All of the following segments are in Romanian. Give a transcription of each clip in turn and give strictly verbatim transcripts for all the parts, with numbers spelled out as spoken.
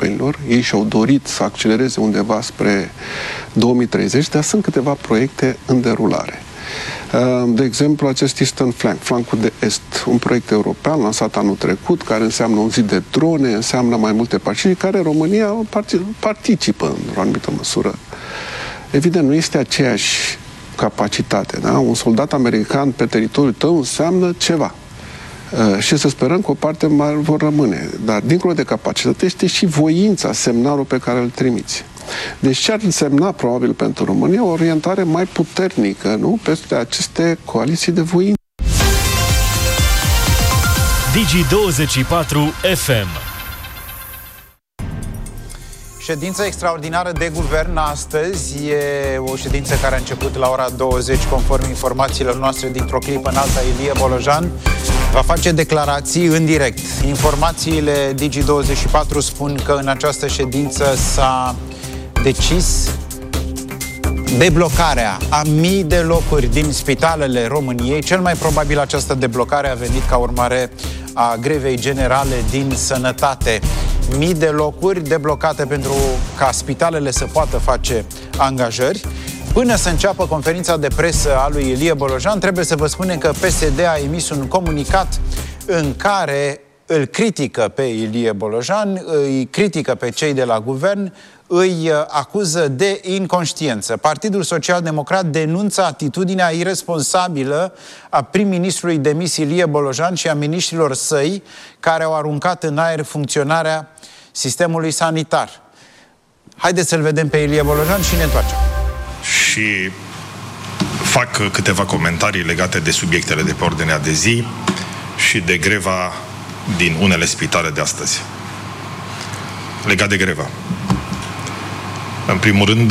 europenilor. Ei și-au dorit să accelereze undeva spre două mii treizeci, dar sunt câteva proiecte în derulare. De exemplu, acest Eastern Flank, flancul de est, un proiect european lansat anul trecut, care înseamnă un zid de drone, înseamnă mai multe pacifici, care România participă într-o anumită măsură. Evident, nu este aceeași capacitate, da? Un soldat american pe teritoriul tău înseamnă ceva. Uh, și să sperăm că o parte mai vor rămâne. Dar, dincolo de capacitate, este și voința, semnalul pe care îl trimiți. Deci ce ar însemna, probabil, pentru România, o orientare mai puternică, nu? Peste aceste coaliții de voință. Digi douăzeci și patru F M. Ședința extraordinară de guvern astăzi e o ședință care a început la ora douăzeci, conform informațiilor noastre dintr-o clipă în alta. Ilie Bolojan va face declarații în direct. Informațiile Digi douăzeci și patru spun că în această ședință s-a decis deblocarea a mii de locuri din spitalele României. Cel mai probabil această deblocare a venit ca urmare a grevei generale din sănătate. Mii de locuri deblocate pentru ca spitalele să poată face angajări. Până să înceapă conferința de presă a lui Ilie Bolojan, trebuie să vă spunem că P S D a emis un comunicat în care îl critică pe Ilie Bolojan, îi critică pe cei de la guvern, îi acuză de inconștiență. Partidul Social-Democrat denunță atitudinea iresponsabilă a prim-ministrului demis Ilie Bolojan și a miniștrilor săi, care au aruncat în aer funcționarea sistemului sanitar. Haideți să-l vedem pe Ilie Bolojan și ne întoarcem. Și fac câteva comentarii legate de subiectele de pe ordinea de zi și de greva din unele spitale de astăzi. Legat de greva. În primul rând,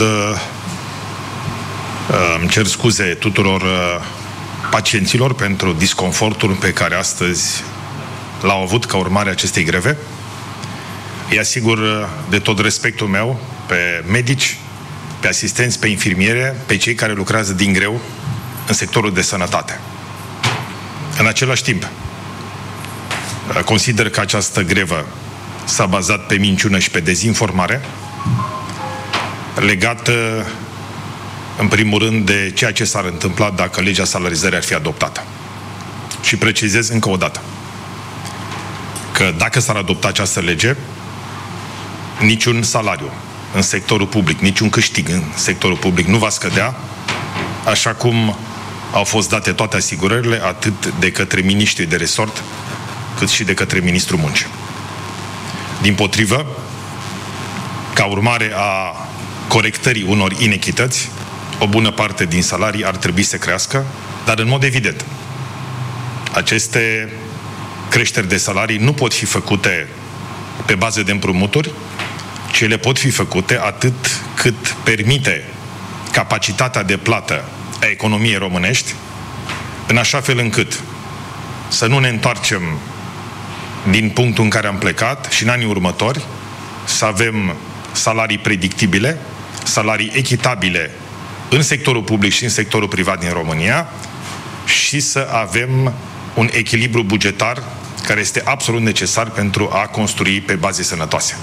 îmi cer scuze tuturor pacienților pentru disconfortul pe care astăzi l-au avut ca urmare a acestei greve. Îi asigur de tot respectul meu pe medici, pe asistenți, pe infirmiere, pe cei care lucrează din greu în sectorul de sănătate. În același timp, consider că această grevă s-a bazat pe minciună și pe dezinformare, legată, în primul rând, de ceea ce s-ar întâmpla dacă legea salarizării ar fi adoptată. Și precizez încă o dată că dacă s-ar adopta această lege, niciun salariu în sectorul public, niciun câștig în sectorul public nu va scădea, așa cum au fost date toate asigurările, atât de către miniștrii de resort, cât și de către Ministrul Muncii. Dimpotrivă, ca urmare a corectării unor inechități, o bună parte din salarii ar trebui să crească, dar în mod evident, aceste creșteri de salarii nu pot fi făcute pe bază de împrumuturi, ci ele pot fi făcute atât cât permite capacitatea de plată a economiei românești, în așa fel încât să nu ne întoarcem din punctul în care am plecat și în anii următori să avem salarii predictibile, salarii echitabile în sectorul public și în sectorul privat din România și să avem un echilibru bugetar care este absolut necesar pentru a construi pe baze sănătoase.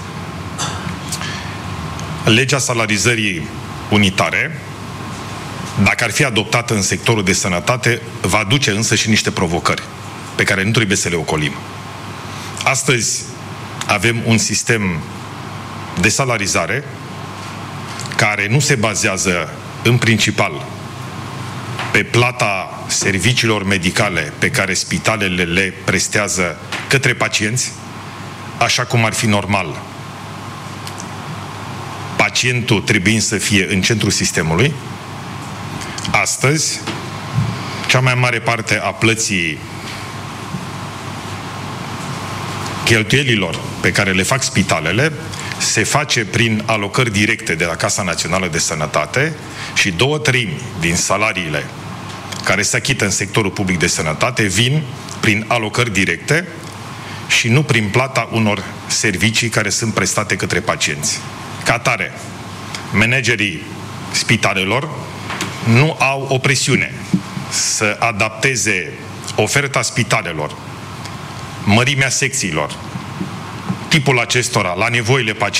Legea salarizării unitare, dacă ar fi adoptată în sectorul de sănătate, va aduce însă și niște provocări pe care nu trebuie să le ocolim. Astăzi avem un sistem de salarizare care nu se bazează în principal pe plata serviciilor medicale pe care spitalele le prestează către pacienți, așa cum ar fi normal. Pacientul trebuie să fie în centrul sistemului. Astăzi, cea mai mare parte a plății cheltuielilor pe care le fac spitalele se face prin alocări directe de la Casa Națională de Sănătate și două treimi din salariile care se achită în sectorul public de sănătate vin prin alocări directe și nu prin plata unor servicii care sunt prestate către pacienți. Ca atare, managerii spitalelor nu au o presiune să adapteze oferta spitalelor, mărimea secțiilor, tipul acestora la nevoile pacienților